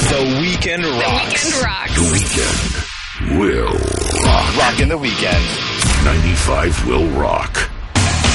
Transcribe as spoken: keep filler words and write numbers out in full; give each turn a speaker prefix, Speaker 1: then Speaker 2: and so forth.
Speaker 1: The Weekend rocks.
Speaker 2: The Weekend rocks.
Speaker 3: The Weekend will rock.
Speaker 1: Rock in the weekend.
Speaker 3: ninety-five will rock.